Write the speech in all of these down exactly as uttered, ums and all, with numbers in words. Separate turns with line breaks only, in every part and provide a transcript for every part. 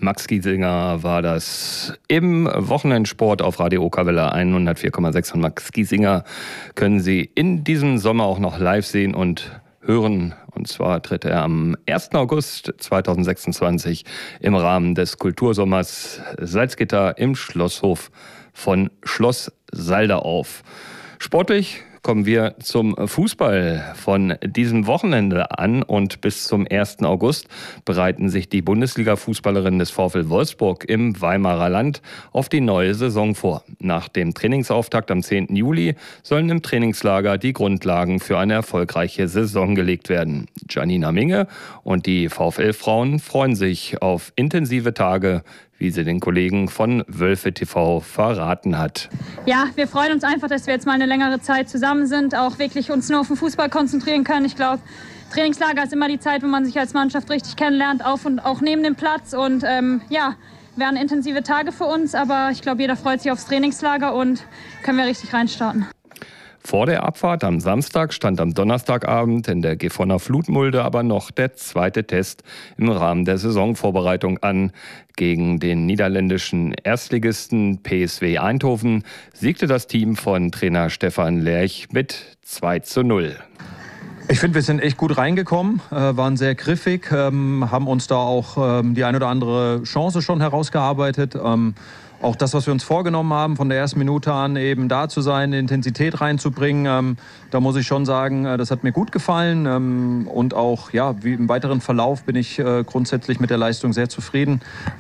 Max Giesinger war das im Wochenendsport auf Radio Okerwelle hundertvier Komma sechs. Und Max Giesinger können Sie in diesem Sommer auch noch live sehen und hören. Und zwar tritt er am ersten August zweitausendsechsundzwanzig im Rahmen des Kultursommers Salzgitter im Schlosshof von Schloss Salda auf. Sportlich kommen wir zum Fußball von diesem Wochenende an und bis zum ersten August bereiten sich die Bundesliga-Fußballerinnen des VfL Wolfsburg im Weimarer Land auf die neue Saison vor. Nach dem Trainingsauftakt am zehnten Juli sollen im Trainingslager die Grundlagen für eine erfolgreiche Saison gelegt werden. Janina Minge und die VfL-Frauen freuen sich auf intensive Tage, wie sie den Kollegen von Wölfe T V verraten hat.
Ja, wir freuen uns einfach, dass wir jetzt mal eine längere Zeit zusammen sind, auch wirklich uns nur auf den Fußball konzentrieren können. Ich glaube, Trainingslager ist immer die Zeit, wo man sich als Mannschaft richtig kennenlernt, auf und auch neben dem Platz. Und ähm, ja, werden intensive Tage für uns, aber ich glaube, jeder freut sich aufs Trainingslager und können wir richtig reinstarten.
Vor der Abfahrt am Samstag stand am Donnerstagabend in der Gifhorner Flutmulde aber noch der zweite Test im Rahmen der Saisonvorbereitung an. Gegen den niederländischen Erstligisten P S V Eindhoven siegte das Team von Trainer Stefan Lerch mit zwei zu null.
Ich finde, wir sind echt gut reingekommen, äh, waren sehr griffig, ähm, haben uns da auch ähm, die ein oder andere Chance schon herausgearbeitet. Ähm, Auch das, was wir uns vorgenommen haben, von der ersten Minute an eben da zu sein, Intensität reinzubringen, ähm, da muss ich schon sagen, äh, das hat mir gut gefallen. Ähm, und auch ja, wie im weiteren Verlauf bin ich äh, grundsätzlich mit der Leistung sehr zufrieden.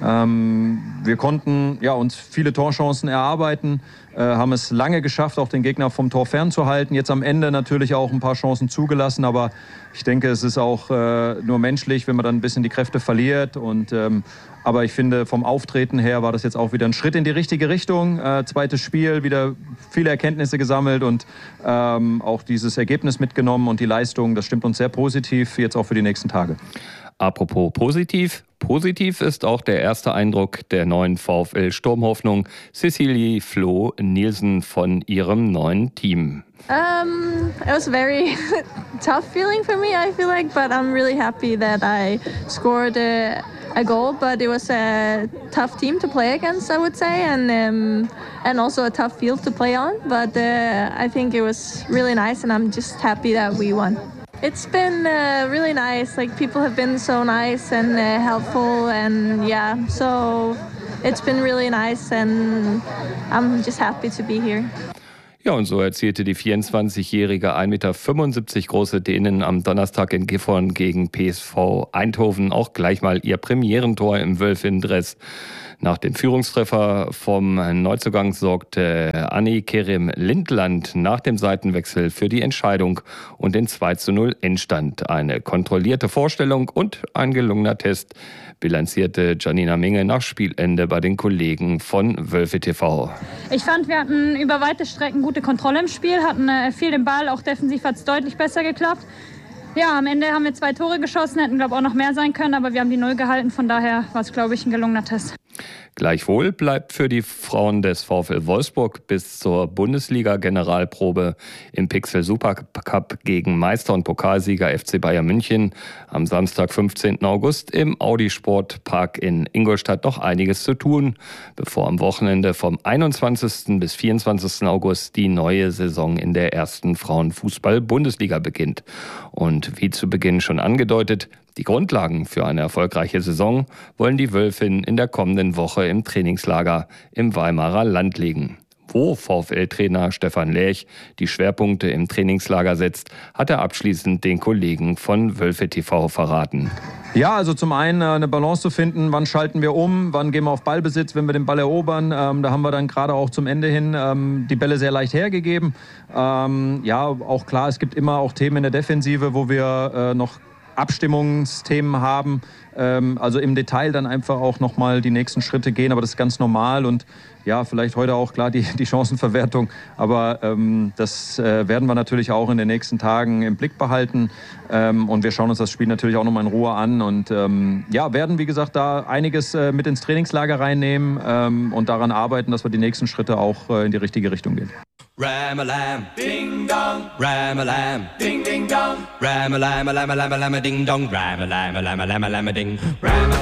Ähm, wir konnten ja, uns viele Torchancen erarbeiten, äh, haben es lange geschafft, auch den Gegner vom Tor fernzuhalten. Jetzt am Ende natürlich auch ein paar Chancen zugelassen, aber ich denke, es ist auch äh, nur menschlich, wenn man dann ein bisschen die Kräfte verliert. Und ähm, Aber ich finde, vom Auftreten her war das jetzt auch wieder ein Schritt in die richtige Richtung. Äh, zweites Spiel, wieder viele Erkenntnisse gesammelt und ähm, auch dieses Ergebnis mitgenommen und die Leistung, das stimmt uns sehr positiv, jetzt auch für die nächsten Tage.
Apropos positiv. Positiv ist auch der erste Eindruck der neuen VfL Sturmhoffnung, Cecilie Flo Nielsen, von ihrem neuen Team.
Um, it was a very tough feeling for me, I feel like, but I'm really happy that I scored a, a goal. But it was a tough team to play against, I would say, and um, and also a tough field to play on. But uh, I think it was really nice, and I'm just happy that we won. It's been uh, really nice. Like, people have been so nice and uh, helpful, and yeah, so it's been really nice, and I'm just happy to be here.
Ja, und so erzielte die vierundzwanzigjährige ein Meter fünfundsiebzig große Dänin am Donnerstag in Gifhorn gegen P S V Eindhoven auch gleich mal ihr Premierentor im Wölfinnen-Dress. Nach dem Führungstreffer vom Neuzugang sorgte Anni Kerim Lindland nach dem Seitenwechsel für die Entscheidung und den zwei zu null Endstand. Eine kontrollierte Vorstellung und ein gelungener Test bilanzierte Janina Minge nach Spielende bei den Kollegen von Wölfe T V.
Ich fand, wir hatten über weite Strecken gute Kontrolle im Spiel, hatten äh, viel den Ball, auch defensiv hat es deutlich besser geklappt. Ja, am Ende haben wir zwei Tore geschossen, hätten, glaube ich, auch noch mehr sein können, aber wir haben die Null gehalten, von daher war es, glaube ich, ein gelungener Test.
Gleichwohl bleibt für die Frauen des VfL Wolfsburg bis zur Bundesliga-Generalprobe im Pixel Supercup gegen Meister und Pokalsieger F C Bayern München am Samstag, fünfzehnten August im Audi Sportpark in Ingolstadt noch einiges zu tun, bevor am Wochenende vom einundzwanzigsten bis vierundzwanzigsten August die neue Saison in der ersten Frauenfußball-Bundesliga beginnt. Und wie zu Beginn schon angedeutet, die Grundlagen für eine erfolgreiche Saison wollen die Wölfinnen in der kommenden Woche im Trainingslager im Weimarer Land legen. Wo VfL-Trainer Stefan Lerch die Schwerpunkte im Trainingslager setzt, hat er abschließend den Kollegen von Wölfe T V verraten.
Ja, also zum einen eine Balance zu finden, wann schalten wir um, wann gehen wir auf Ballbesitz, wenn wir den Ball erobern. Ähm, da haben wir dann gerade auch zum Ende hin ähm, die Bälle sehr leicht hergegeben. Ähm, ja, auch klar, es gibt immer auch Themen in der Defensive, wo wir äh, noch Abstimmungsthemen haben, ähm, also im Detail dann einfach auch nochmal die nächsten Schritte gehen, aber das ist ganz normal und ja, vielleicht heute auch klar die, die Chancenverwertung, aber ähm, das äh, werden wir natürlich auch in den nächsten Tagen im Blick behalten ähm, und wir schauen uns das Spiel natürlich auch nochmal in Ruhe an und ähm, ja, werden wie gesagt da einiges äh, mit ins Trainingslager reinnehmen ähm, und daran arbeiten, dass wir die nächsten Schritte auch äh, in die richtige Richtung gehen.
Ram-a-lam, ding-dong, ram-a-lam, ding-ding-dong, ram-a-lam-a-lam-a-lam-a-lam-a-ding-dong, ram-a-lam-a-lam-a-lam-a-lam-a-ding, ram-a-lam.